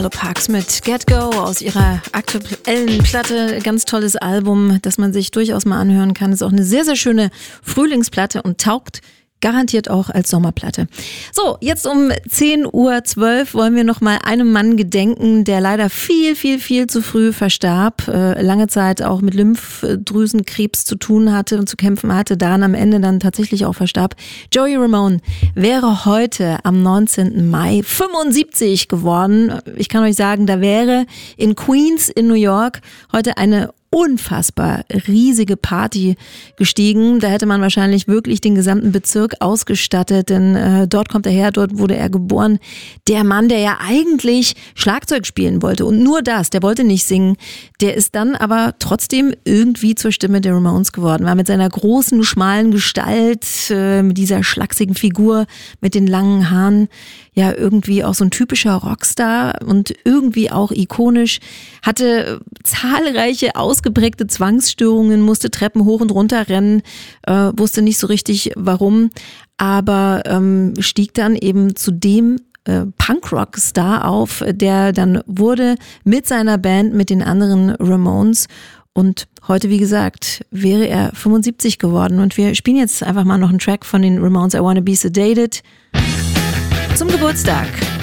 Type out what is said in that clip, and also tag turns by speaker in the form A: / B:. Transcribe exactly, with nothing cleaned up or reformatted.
A: Arlo Parks mit Get Go aus ihrer aktuellen Platte. Ganz tolles Album, das man sich durchaus mal anhören kann. Ist auch eine sehr, sehr schöne Frühlingsplatte und taugt garantiert auch als Sommerplatte. So, jetzt um zehn Uhr zwölf wollen wir noch mal einem Mann gedenken, der leider viel, viel, viel zu früh verstarb. Äh, lange Zeit auch mit Lymphdrüsenkrebs zu tun hatte und zu kämpfen hatte, dann am Ende dann tatsächlich auch verstarb. Joey Ramone wäre heute am neunzehnten Mai fünfundsiebzig geworden. Ich kann euch sagen, da wäre in Queens in New York heute eine unfassbar riesige Party gestiegen. Da hätte man wahrscheinlich wirklich den gesamten Bezirk ausgestattet, denn äh, dort kommt er her, dort wurde er geboren. Der Mann, der ja eigentlich Schlagzeug spielen wollte und nur das, der wollte nicht singen, der ist dann aber trotzdem irgendwie zur Stimme der Ramones geworden. War mit seiner großen, schmalen Gestalt, äh, mit dieser schlachsigen Figur, mit den langen Haaren, ja irgendwie auch so ein typischer Rockstar und irgendwie auch ikonisch, hatte zahlreiche ausgeprägte Zwangsstörungen, musste Treppen hoch und runter rennen, äh, wusste nicht so richtig warum, aber ähm, stieg dann eben zu dem äh, Punkrock-Star auf, der dann wurde mit seiner Band, mit den anderen Ramones. Und heute, wie gesagt, wäre er fünfundsiebzig geworden und wir spielen jetzt einfach mal noch einen Track von den Ramones, I Wanna Be Sedated, zum Geburtstag